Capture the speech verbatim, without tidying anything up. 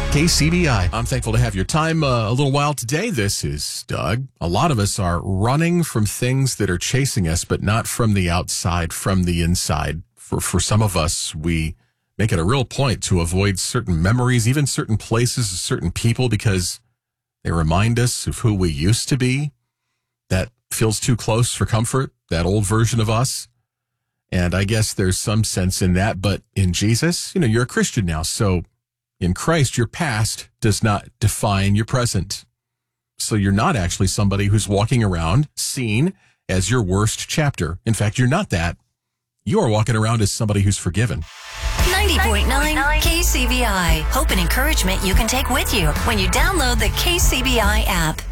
K C B I. I'm thankful to have your time uh, a little while today. This is Doug. A lot of us are running from things that are chasing us, but not from the outside, from the inside. For for some of us, we make it a real point to avoid certain memories, even certain places, certain people, because they remind us of who we used to be. That feels too close for comfort, that old version of us. And I guess there's some sense in that, but in Jesus, you know, you're a Christian now, so in Christ, your past does not define your present. So you're not actually somebody who's walking around seen as your worst chapter. In fact, you're not that. You are walking around as somebody who's forgiven. ninety point nine K C B I. Hope and encouragement you can take with you when you download the K C B I app.